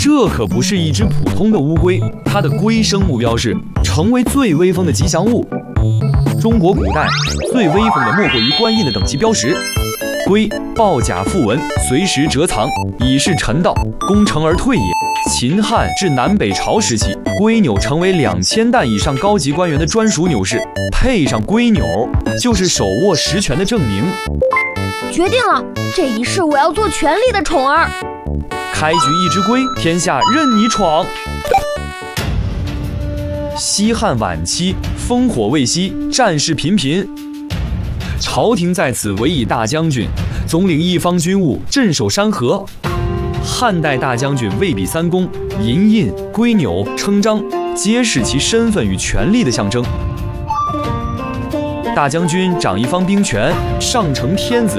这可不是一只普通的乌龟，它的龟生目标是成为最威风的吉祥物。中国古代最威风的莫过于官印的等级标识。龟抱甲附文，随时折藏，以示臣道，功成而退也。秦汉至南北朝时期，龟钮成为2000担以上高级官员的专属钮饰，配上龟钮，就是手握实权的证明。 决定了，这一世我要做权力的宠儿。 开局一只龟，天下任你闯。西汉晚期，烽火未息，战事频频，朝廷在此委以大将军，总领一方军务，镇守山河。汉代大将军位比三公，银印、龟钮、称章，皆是其身份与权力的象征。大将军掌一方兵权，上承天子